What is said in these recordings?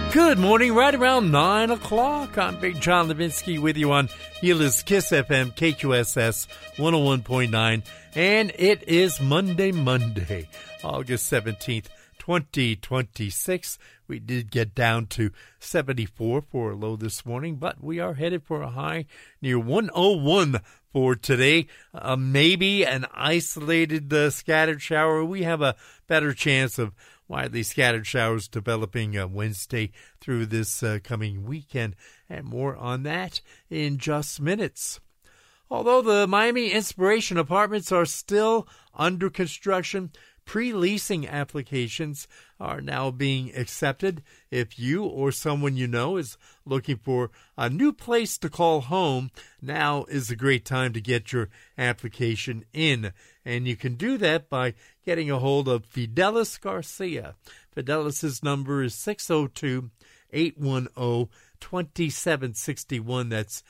Good morning, right around 9 o'clock. I'm Big John Levinsky with you on Gila's Kiss FM, KQSS 101.9. And it is Monday, August 17th, 2026. We did get down to 74 for a low this morning, but we are headed for a high near 101 for today. Maybe an isolated scattered shower. We have a better chance of widely scattered showers developing Wednesday through this coming weekend, and more on that in just minutes. Although the Miami Inspiration Apartments are still under construction, pre-leasing applications are now being accepted. If you or someone you know is looking for a new place to call home, now is a great time to get your application in. And you can do that by getting a hold of Fidelis Garcia. Fidelis' number is 602-810-2761. That's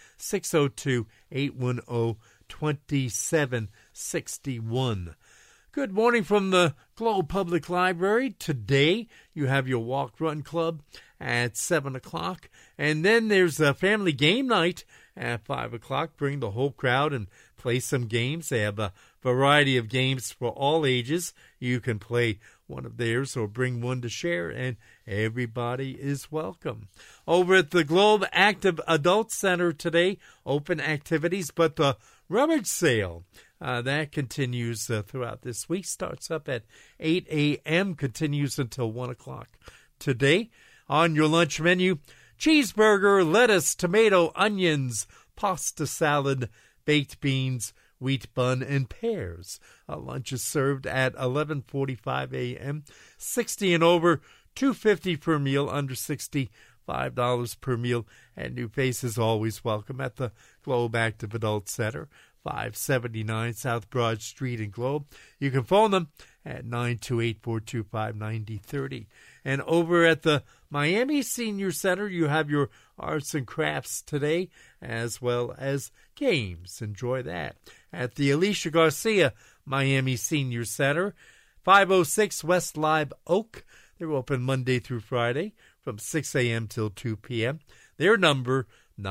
602-810-2761. Good morning from the Globe Public Library. Today, you have your walk-run club at 7 o'clock. And then there's a family game night at 5 o'clock. Bring the whole crowd and play some games. They have a variety of games for all ages. You can play one of theirs or bring one to share, and everybody is welcome. Over at the Globe Active Adult Center today, open activities, but the rummage sale that continues throughout this week. Starts up at 8 a.m., continues until 1 o'clock. Today, on your lunch menu, cheeseburger, lettuce, tomato, onions, pasta salad, baked beans, wheat bun, and pears. Lunch is served at 11:45 a.m. 60 and over, $2.50 per meal. Under 60, $5 per meal. And new faces always welcome at the Globe Active Adult Center, 579 South Broad Street in Globe. You can phone them at 928-425-9030. And over at the Miami Senior Center, you have your arts and crafts today, as well as games. Enjoy that. At the Alicia Garcia Miami Senior Center, 506 West Live Oak. They're open Monday through Friday from 6 a.m. till 2 p.m. Their number,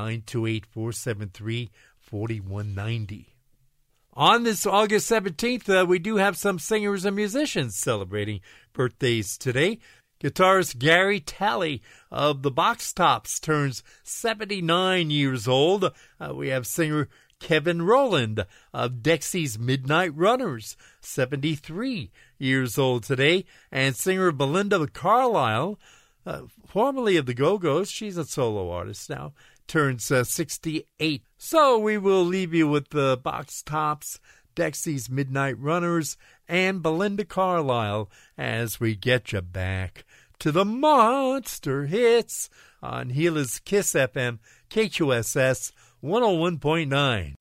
928-473-4190. On this August 17th, we do have some singers and musicians celebrating birthdays today. Guitarist Gary Talley of the Box Tops turns 79 years old. We have singer Kevin Rowland of Dexy's Midnight Runners, 73 years old today. And singer Belinda Carlisle, formerly of the Go-Go's, she's a solo artist now, turns 68. So we will leave you with the Box Tops, Dexy's Midnight Runners, and Belinda Carlisle as we get you back to the monster hits on Gila's Kiss FM, KQSS 101.9.